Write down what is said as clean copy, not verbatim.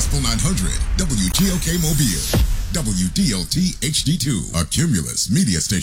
Gospel 900, WGOK Mobile, WDLT HD2, a Cumulus media station.